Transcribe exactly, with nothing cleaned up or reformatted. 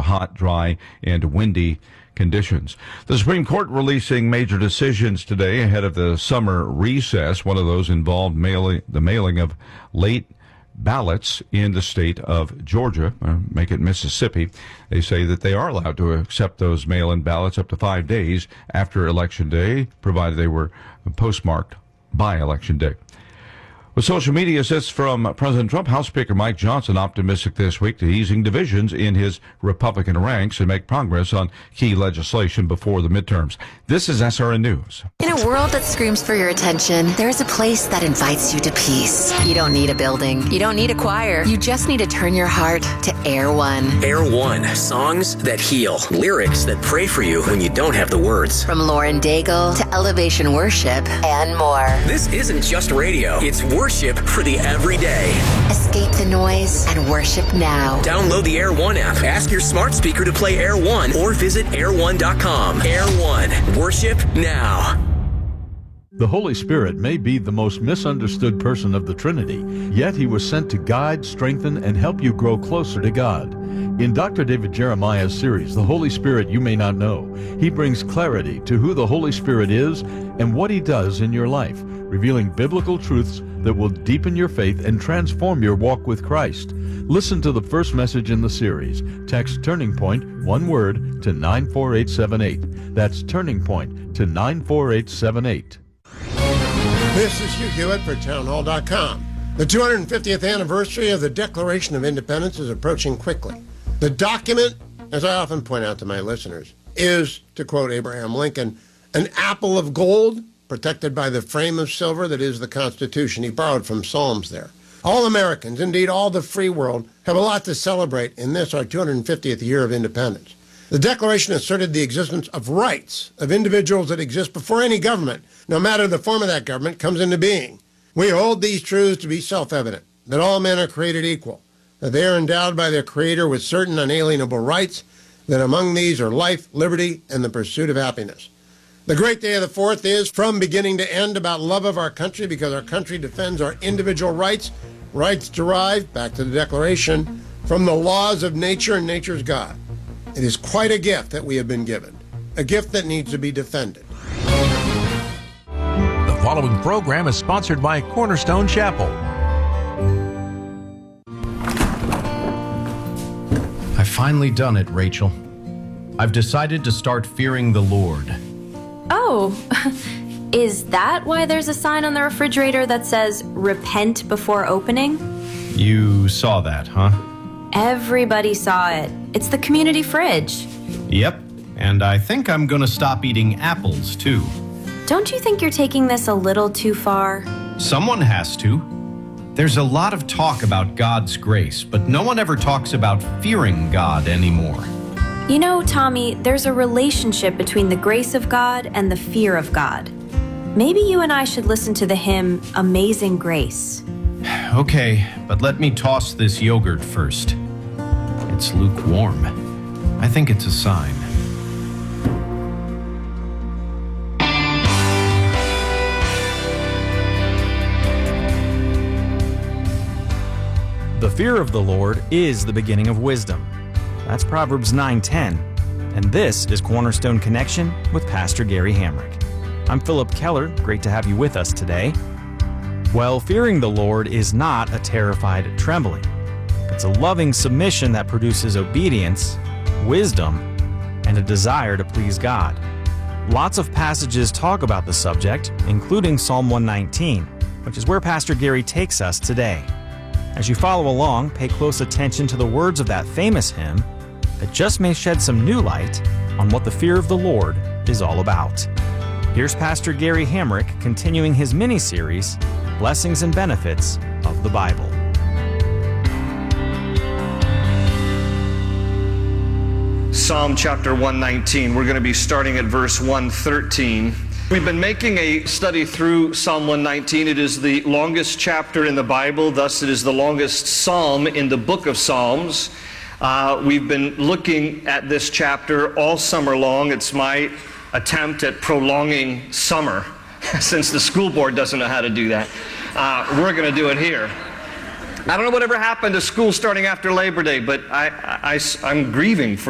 to hot, dry, and windy conditions. The Supreme Court releasing major decisions today ahead of the summer recess. One of those involved mailing, the mailing of late ballots in the state of Georgia, uh, make it Mississippi. They say that they are allowed to accept those mail-in ballots up to five days after Election Day, provided they were postmarked by Election Day. With social media assists from President Trump, House Speaker Mike Johnson optimistic this week to easing divisions in his Republican ranks and make progress on key legislation before the midterms. This is S R N News. In a world that screams for your attention, there's a place that invites you to peace. You don't need a building. You don't need a choir. You just need to turn your heart to Air One. Air One. Songs that heal. Lyrics that pray for you when you don't have the words. From Lauren Daigle to Elevation Worship and more. This isn't just radio. It's worship for the everyday. Escape the noise and worship now. Download the Air One app. Ask your smart speaker to play Air One or visit air one dot com. Air One. Worship now. The Holy Spirit may be the most misunderstood person of the Trinity, yet he was sent to guide, strengthen, and help you grow closer to God. In Doctor David Jeremiah's series, The Holy Spirit You May Not Know, he brings clarity to who the Holy Spirit is and what he does in your life, revealing biblical truths that will deepen your faith and transform your walk with Christ. Listen to the first message in the series. Text Turning Point, one word, to nine four eight seven eight. That's Turning Point to nine four eight seven eight. This is Hugh Hewitt for town hall dot com. The two hundred fiftieth anniversary of the Declaration of Independence is approaching quickly. The document, as I often point out to my listeners, is, to quote Abraham Lincoln, an apple of gold protected by the frame of silver that is the Constitution. He borrowed from Psalms there. All Americans, indeed all the free world, have a lot to celebrate in this, our two hundred fiftieth year of independence. The Declaration asserted the existence of rights of individuals that exist before any government, no matter the form of that government, comes into being. We hold these truths to be self-evident, that all men are created equal, that they are endowed by their Creator with certain unalienable rights, that among these are life, liberty, and the pursuit of happiness. The great day of the fourth is, from beginning to end, about love of our country, because our country defends our individual rights, rights derived, back to the Declaration, from the laws of nature and nature's God. It is quite a gift that we have been given, a gift that needs to be defended. The following program is sponsored by Cornerstone Chapel. I've finally done it, Rachel. I've decided to start fearing the Lord. Oh, is that why there's a sign on the refrigerator that says, repent before opening? You saw that, huh? Everybody saw it. It's the community fridge. Yep, and I think I'm gonna stop eating apples, too. Don't you think you're taking this a little too far? Someone has to. There's a lot of talk about God's grace, but no one ever talks about fearing God anymore. You know, Tommy, there's a relationship between the grace of God and the fear of God. Maybe you and I should listen to the hymn, Amazing Grace. Okay, but let me toss this yogurt first. It's lukewarm. I think it's a sign. The fear of the Lord is the beginning of wisdom. That's Proverbs nine ten. And this is Cornerstone Connection with Pastor Gary Hamrick. I'm Philip Keller. Great to have you with us today. Well, fearing the Lord is not a terrified trembling. It's a loving submission that produces obedience, wisdom, and a desire to please God. Lots of passages talk about the subject, including Psalm one nineteen, which is where Pastor Gary takes us today. As you follow along, pay close attention to the words of that famous hymn that just may shed some new light on what the fear of the Lord is all about. Here's Pastor Gary Hamrick continuing his mini-series, Blessings and Benefits of the Bible. Psalm chapter one nineteen. We're going to be starting at verse one thirteen. We've been making a study through Psalm one nineteen. It is the longest chapter in the Bible, thus it is the longest psalm in the book of Psalms. Uh, we've been looking at this chapter all summer long. It's my attempt at prolonging summer, since the school board doesn't know how to do that. Uh, we're going to do it here. I don't know whatever happened to school starting after Labor Day, but I, I, I'm grieving for